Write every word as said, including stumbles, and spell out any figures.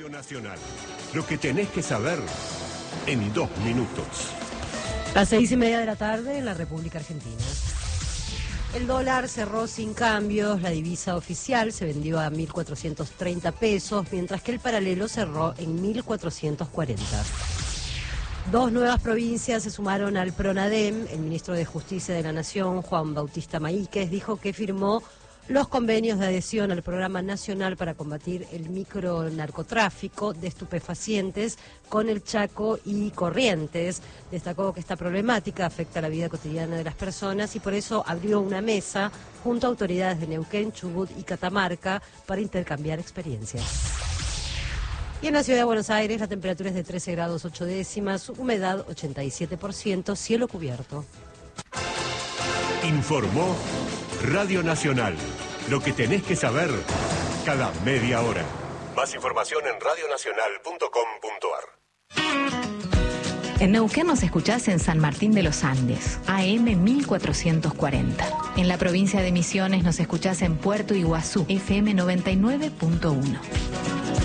Radio Nacional. Lo que tenés que saber en dos minutos. Las seis y media de la tarde en la República Argentina. El dólar cerró sin cambios, la divisa oficial se vendió a mil cuatrocientos treinta pesos, mientras que el paralelo cerró en mil cuatrocientos cuarenta. Dos nuevas provincias se sumaron al PRONADEM. El ministro de Justicia de la Nación, Juan Bautista Maíquez, dijo que firmó los convenios de adhesión al Programa Nacional para combatir el micronarcotráfico de estupefacientes con el Chaco y Corrientes. Destacó que esta problemática afecta la vida cotidiana de las personas y por eso abrió una mesa junto a autoridades de Neuquén, Chubut y Catamarca para intercambiar experiencias. Y en la ciudad de Buenos Aires la temperatura es de trece grados ocho décimas, humedad ochenta y siete por ciento, cielo cubierto. Informó Radio Nacional. Lo que tenés que saber cada media hora. Más información en radio nacional punto com punto ar. En Neuquén nos escuchás en San Martín de los Andes, A M mil cuatrocientos cuarenta. En la provincia de Misiones nos escuchás en Puerto Iguazú, F M noventa y nueve punto uno.